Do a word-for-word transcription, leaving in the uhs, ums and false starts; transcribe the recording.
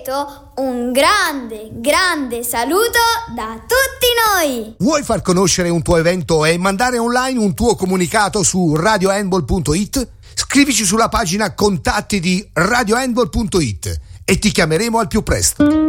ripeto, un grande, grande saluto da tutti noi! Vuoi far conoscere un tuo evento e mandare online un tuo comunicato su radio handball punto it? Scrivici sulla pagina contatti di radio handball punto it e ti chiameremo al più presto.